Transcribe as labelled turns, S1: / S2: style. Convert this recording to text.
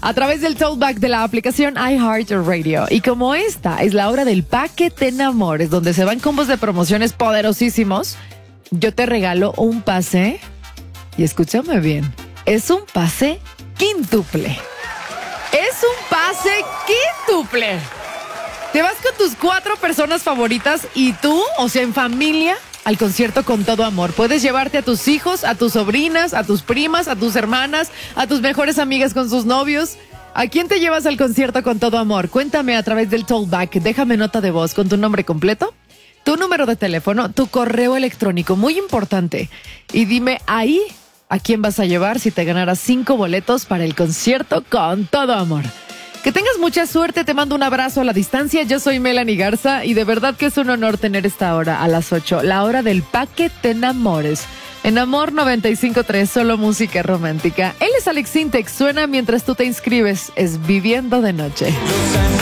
S1: a través del Talkback de la aplicación iHeartRadio. Y como esta es la hora del Pa' que te enamores, donde se van combos de promociones poderosísimos, yo te regalo un pase, y escúchame bien, es un pase quíntuple. Es un pase quíntuple. Te vas con tus 4 personas favoritas y tú, o sea, en familia, al concierto Con Todo Amor. Puedes llevarte a tus hijos, a tus sobrinas, a tus primas, a tus hermanas, a tus mejores amigas con sus novios. ¿A quién te llevas al concierto Con Todo Amor? Cuéntame a través del Talkback. Déjame nota de voz con tu nombre completo, tu número de teléfono, tu correo electrónico, muy importante. Y dime ahí a quién vas a llevar si te ganaras 5 boletos para el concierto Con Todo Amor. Que tengas mucha suerte, te mando un abrazo a la distancia. Yo soy Melanie Garza y de verdad que es un honor tener esta hora a las 8, la hora del Pa' que te enamores. En Amor 95.3, solo música romántica. Él es Alex Sintek, suena mientras tú te inscribes, es Viviendo de Noche.